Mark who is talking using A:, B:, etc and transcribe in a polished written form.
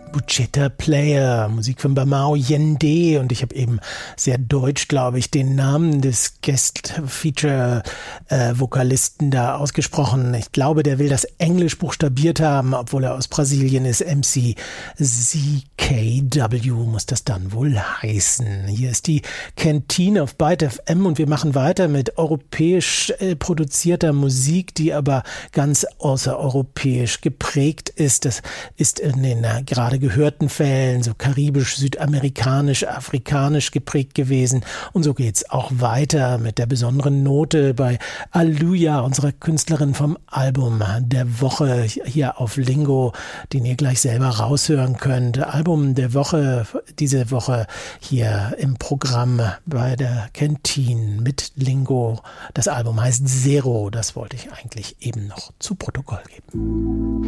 A: Bucheta Player, Musik von Bamao Yende, und ich habe eben sehr deutsch, glaube ich, den Namen des Guest-Feature-Vokalisten da ausgesprochen. Ich glaube, der will das Englisch buchstabiert haben, obwohl er aus Brasilien ist. MC ZKW muss das dann wohl heißen. Hier ist die Kantine auf Byte FM und wir machen weiter mit europäisch produzierter Musik, die aber ganz außereuropäisch geprägt ist. Das ist in den gerade gehörten Fällen so karibisch, südamerikanisch, afrikanisch geprägt gewesen. Und so geht's auch weiter mit der besonderen Note bei Aluja, unserer Künstlerin vom Album der Woche hier auf Lingo, den ihr gleich selber raushören könnt. Album der Woche, diese Woche hier im Programm bei der Kantine mit Lingo. Das Album heißt Zero. Das wollte ich eigentlich eben noch zu Protokoll geben.